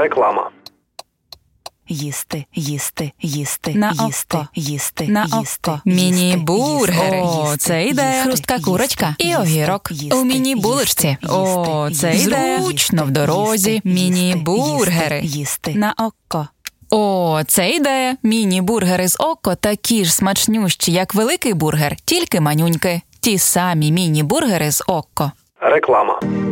Реклама. Їсти, їсти, їсти, На їсти, око. їсти, На їсти, око. їсти, Міні-бургери. їсти, О, їсти, це ідея. їсти, Хрустка їсти, курочка і їсти, огірок. їсти, У міні-булочці. їсти, О, їсти, це їсти, ідея. їсти, Зручно в дорозі. їсти, Міні-бургери. їсти. На око. О, це ідея. Міні-бургери з око такі ж смачнющі, як великий бургер, тільки манюньки. Ті самі міні-бургери з око. Реклама.